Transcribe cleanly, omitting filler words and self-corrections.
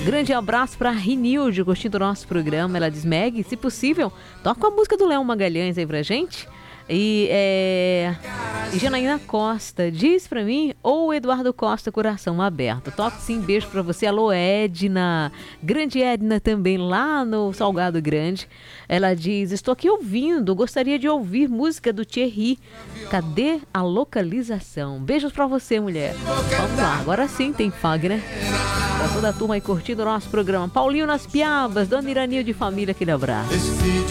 Grande abraço para a Rinilde, curtindo o nosso programa. Ela diz, Meg, se possível, toca a música do Léo Magalhães aí pra gente. E Janaína Costa diz pra mim, ou Eduardo Costa, Coração Aberto. Toque sim, beijo pra você. Alô, Edna, grande Edna também, lá no Salgado Grande. Ela diz, estou aqui ouvindo, gostaria de ouvir música do Thierry. Cadê a localização? Beijos pra você, mulher. Vamos lá, agora sim tem Fagner. Pra toda a turma aí curtindo o nosso programa. Paulinho nas Piabas, Dona Iranil de Família, aquele abraço.